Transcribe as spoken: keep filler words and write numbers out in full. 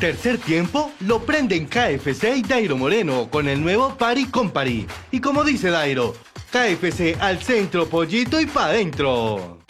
Tercer tiempo lo prenden K F C y Dairo Moreno con el nuevo Pari con Pari. Y como dice Dairo, K F C al centro, pollito y pa' dentro.